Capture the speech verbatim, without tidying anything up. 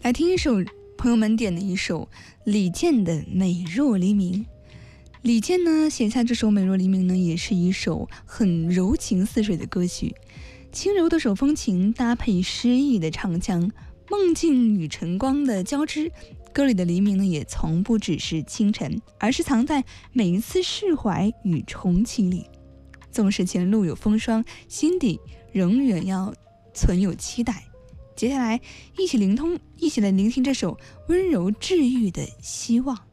来听一首朋友们点的一首李健的《美若黎明》。李健呢写下这首《美若黎明》呢，也是一首很柔情似水的歌曲，轻柔的手风琴搭配诗意的唱腔，梦境与晨光的交织。歌里的黎明呢，也从不只是清晨，而是藏在每一次释怀与重启里。纵使前路有风霜，心底仍远要存有期待。接下来一起聆听一起来聆听这首温柔治愈的希望。